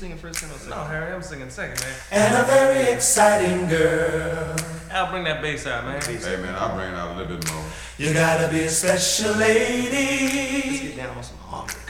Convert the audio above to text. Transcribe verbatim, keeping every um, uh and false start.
singing first tenor or second? No, Harry, I'm singing second, man. And a very exciting girl. I'll bring that bass out, man. Hey man, I'll bring it out a little bit more. You gotta be a special lady. Let's get down on some harmony.